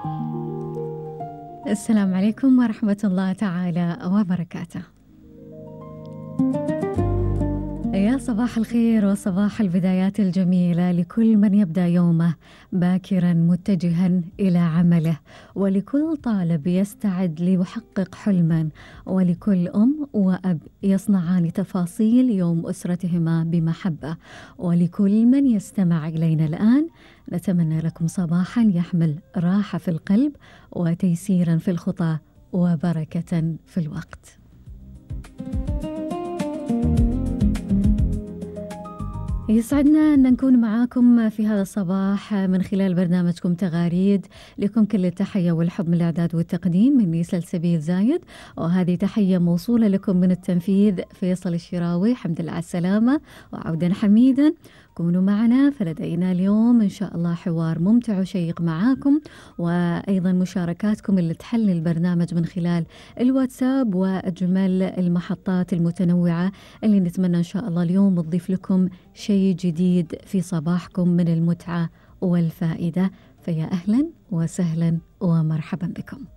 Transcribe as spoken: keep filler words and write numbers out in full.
السلام عليكم ورحمة الله تعالى وبركاته. يا صباح الخير وصباح البدايات الجميلة لكل من يبدأ يومه باكرا متجها إلى عمله، ولكل طالب يستعد ليحقق حلما، ولكل أم وأب يصنعان تفاصيل يوم أسرتهما بمحبة، ولكل من يستمع إلينا الآن نتمنى لكم صباحا يحمل راحة في القلب وتيسيرا في الخطى وبركة في الوقت. يسعدنا أن نكون معاكم في هذا الصباح من خلال برنامجكم تغاريد. لكم كل التحية والحب من الإعداد والتقديم من سلسبيل زايد، وهذه تحية موصولة لكم من التنفيذ فيصل الشراوي. حمد لله على السلامة وعودا حميدا. كونوا معنا، فلدينا اليوم إن شاء الله حوار ممتع وشيق معاكم، وأيضا مشاركاتكم اللي تحل البرنامج من خلال الواتساب وأجمل المحطات المتنوعة اللي نتمنى إن شاء الله اليوم تضيف لكم شيء جديد في صباحكم من المتعة والفائدة. فيا أهلا وسهلا ومرحبا بكم.